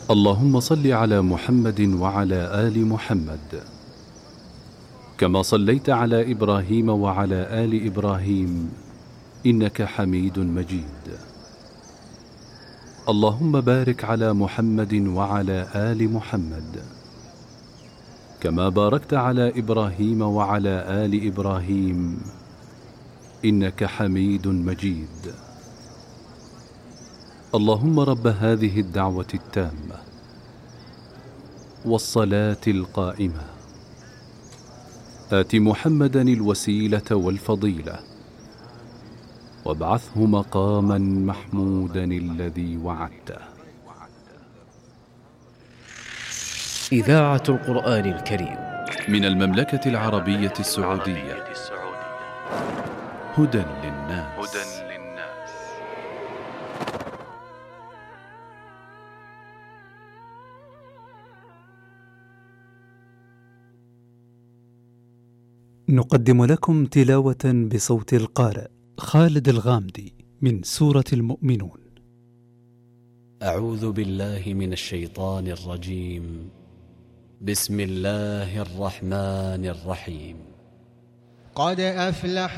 اللهم صل على محمد وعلى آل محمد كما صليت على إبراهيم وعلى آل إبراهيم إنك حميد مجيد. اللهم بارك على محمد وعلى آل محمد كما باركت على إبراهيم وعلى آل إبراهيم إنك حميد مجيد. اللهم رب هذه الدعوة التامة والصلاة القائمة آت محمدا الوسيلة والفضيلة وابعثه مقاما محمودا الذي وعدته. إذاعة القرآن الكريم من المملكة العربية السعودية. هدى للناس. نقدم لكم تلاوة بصوت القارئ خالد الغامدي من سورة المؤمنون. أعوذ بالله من الشيطان الرجيم. بسم الله الرحمن الرحيم. قد أفلح